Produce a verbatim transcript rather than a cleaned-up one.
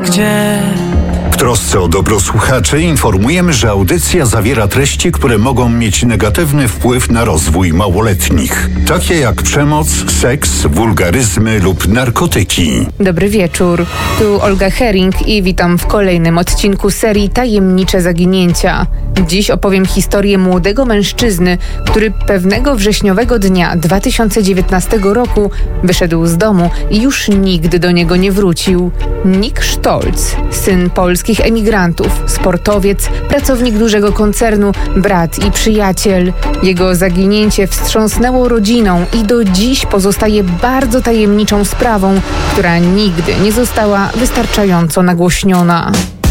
gdzie. W trosce o dobro słuchaczy informujemy, że audycja zawiera treści, które mogą mieć negatywny wpływ na rozwój małoletnich. Takie jak przemoc, seks, wulgaryzmy lub narkotyki. Dobry wieczór. Tu Olga Hering i witam w kolejnym odcinku serii Tajemnicze Zaginięcia. Dziś opowiem historię młodego mężczyzny, który pewnego wrześniowego dnia dwa tysiące dziewiętnastego roku wyszedł z domu i już nigdy do niego nie wrócił. Nick Stolz, syn polskich emigrantów, sportowiec, pracownik dużego koncernu, brat i przyjaciel. Jego zaginięcie wstrząsnęło rodziną i do dziś pozostaje bardzo tajemniczą sprawą, która nigdy nie została wystarczająco nagłośniona.